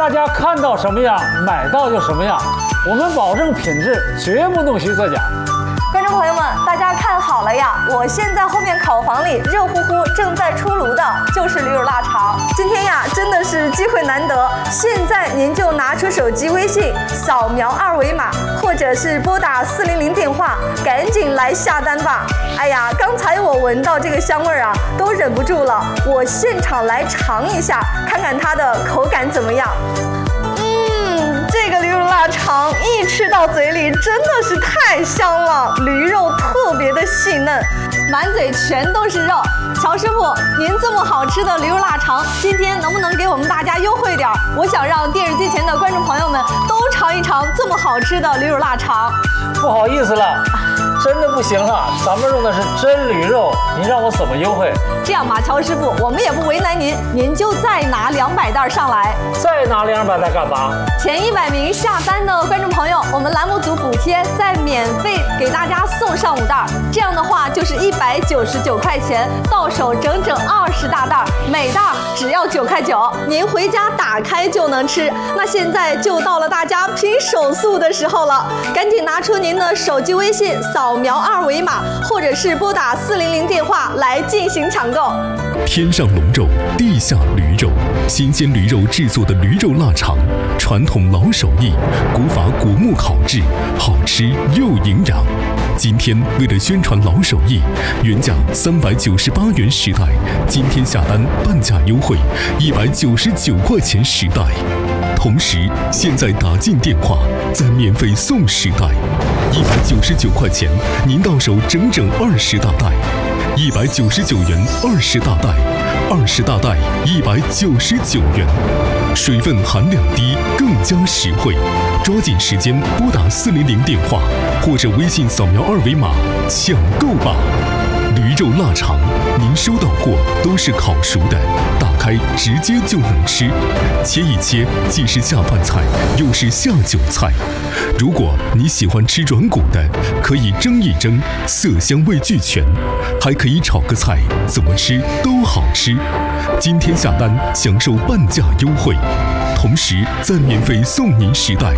大家看到什么样，买到就什么样，我们保证品质，绝不弄虚作假。 观众朋友们，大家看好了呀！我现在后面烤房里热乎乎正在出炉的就是驴肉腊肠。今天呀，真的是机会难得，现在您就拿出手机微信，扫描二维码，或者是拨打400电话，赶紧来下单吧！哎呀，刚才我闻到这个香味儿啊，都忍不住了。我现场来尝一下，看看它的口感怎么样。这个驴肉腊肠一吃到嘴里真的是太香了，驴肉特别的细嫩，满嘴全都是肉。乔师傅，您这么好吃的驴肉腊肠，今天能不能给我们大家优惠点？我想让电视机前的观众朋友们都尝一尝这么好吃的驴肉腊肠。 不好意思了，真的不行了，咱们用的是真驴肉，您让我怎么优惠？ 这样吧，乔师傅，我们也不为难您，您就再拿200袋上来。 再拿200袋干嘛？ 前100名下单的观众朋友，我们栏目组补贴，再免费给大家送上5袋，这样的话就是199块钱，到手整整20大袋，每袋只要9块9，您回家打开就能吃。那现在就到了大家拼手速的时候了，赶紧拿出您的手机微信，扫描二维码，或者是拨打400电话来进行抢购。 天上龙肉，地下驴肉，新鲜驴肉制作的驴肉腊肠，传统老手艺，古法果木烤制，好吃又营养。今天为了宣传老手艺，原价398元10袋，今天下单半价优惠199块钱10袋。同时，现在打进电话，再免费送10袋，199块钱，您到手整整20大袋，199元20大袋，20大袋199元，水分含量低，更加实惠。抓紧时间拨打400电话，或者微信扫描二维码抢购吧。驴肉腊肠，您收到货都是烤熟的，打开直接就能吃，切一切既是下饭菜，又是下酒菜。如果你喜欢吃软骨的，可以蒸一蒸，色香味俱全，还可以炒个菜，怎么吃都好吃。今天下单享受半价优惠，同时再免费送您10袋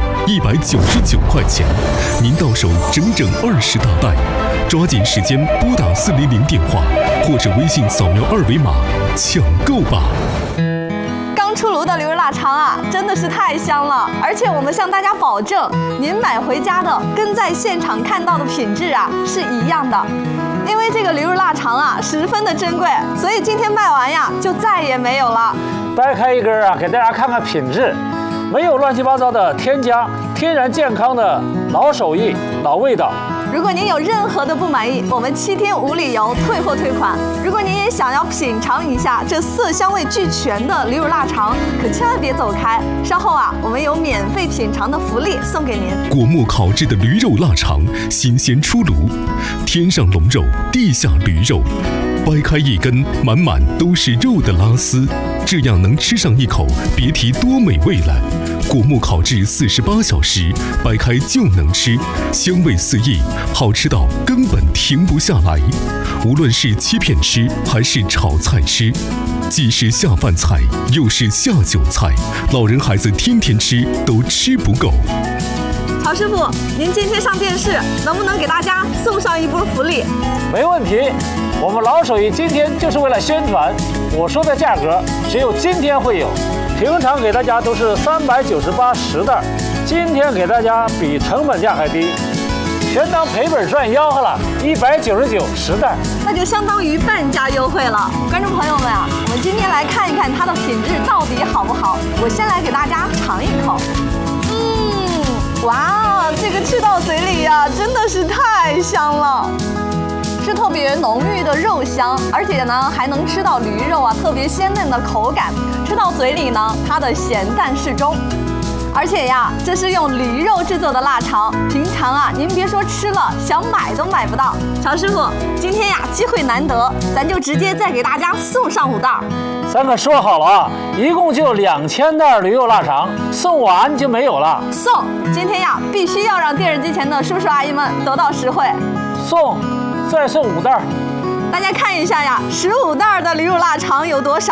，199块钱，您到手整整20大袋。抓紧时间拨打400电话，或者微信扫描二维码抢购吧。 刚出炉的驴肉腊肠啊，真的是太香了！而且我们向大家保证，您买回家的跟在现场看到的品质啊是一样的。因为这个驴肉腊肠啊十分的珍贵，所以今天卖完呀就再也没有了。 掰开一根啊，给大家看看品质，没有乱七八糟的添加，天然健康的老手艺、老味道。 如果您有任何的不满意，我们7天无理由退货退款。如果您也想要品尝一下这色香味俱全的驴肉腊肠，可千万别走开，稍后啊，我们有免费品尝的福利送给您。 果木烤制的驴肉腊肠，新鲜出炉，天上龙肉，地下驴肉，掰开一根，满满都是肉的拉丝，这样能吃上一口，别提多美味了。果木烤制48小时，掰开就能吃，香味四溢，好吃到根本停不下来。无论是切片吃还是炒菜吃，既是下饭菜，又是下酒菜，老人孩子天天吃都吃不够。 曹师傅，您今天上电视，能不能给大家送上一波福利？ 没问题，我们老手艺今天就是为了宣传，我说的价格只有今天会有，平常给大家都是398 10袋，今天给大家比成本价还低，全当赔本赚吆喝了，199 10袋， 那就相当于半价优惠了。观众朋友们啊，我们今天来看一看它的品质到底好不好。我先来给大家尝一口。哇，这个吃到嘴里呀，真的是太香了，是特别浓郁的肉香，而且呢还能吃到驴肉啊特别鲜嫩的口感，吃到嘴里呢，它的咸淡适中。而且呀，这是用驴肉制作的腊肠，平常啊，您别说吃了，想买都买不到。乔师傅，今天呀，机会难得，咱就直接再给大家送上5袋。 咱可说好了啊，一共就2000袋驴肉腊肠，送完就没有了。 送，今天呀，必须要让电视机前的叔叔阿姨们得到实惠。 送，再送5袋。 大家看一下呀，15袋的驴肉腊肠有多少？